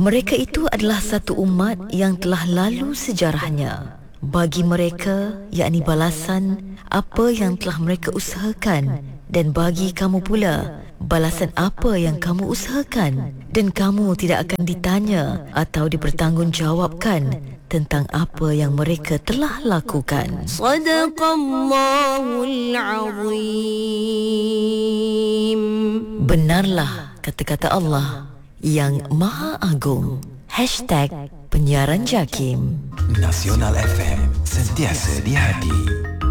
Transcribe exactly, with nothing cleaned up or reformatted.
Mereka itu adalah satu umat yang telah lalu sejarahnya. Bagi mereka, yakni balasan apa yang telah mereka usahakan, dan bagi kamu pula balasan apa yang kamu usahakan, dan kamu tidak akan ditanya atau dipertanggungjawabkan tentang apa yang mereka telah lakukan. Sadaqallahul Azim. Benarlah kata-kata Allah yang Maha Agung. Hashtag Penyiaran Jakim. Nasional F M, sentiasa di hati.